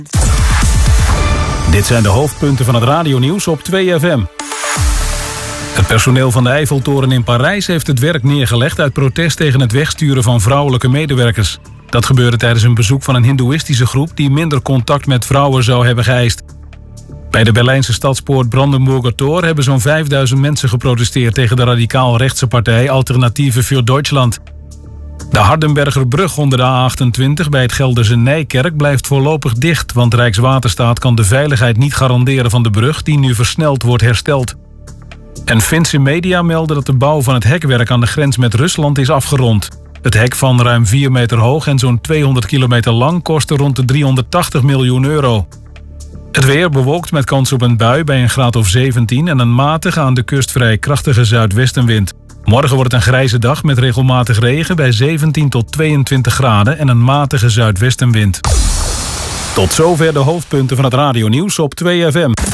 Dit zijn de hoofdpunten van het radionieuws op 2FM. Het personeel van de Eiffeltoren in Parijs heeft het werk neergelegd uit protest tegen het wegsturen van vrouwelijke medewerkers. Dat gebeurde tijdens een bezoek van een hindoeïstische groep die minder contact met vrouwen zou hebben geëist. Bij de Berlijnse stadspoort Brandenburger Tor hebben zo'n 5000 mensen geprotesteerd tegen de radicaal-rechtse partij Alternatieven für Deutschland. De Hardenbergerbrug onder de A28 bij het Gelderse Nijkerk blijft voorlopig dicht, want Rijkswaterstaat kan de veiligheid niet garanderen van de brug die nu versneld wordt hersteld. En Finse media melden dat de bouw van het hekwerk aan de grens met Rusland is afgerond. Het hek van ruim 4 meter hoog en zo'n 200 kilometer lang kostte rond de 380 miljoen euro. Het weer bewolkt met kans op een bui bij een graad of 17 en een matige aan de kust vrij krachtige zuidwestenwind. Morgen wordt het een grijze dag met regelmatig regen bij 17 tot 22 graden en een matige zuidwestenwind. Tot zover de hoofdpunten van het radionieuws op 2FM.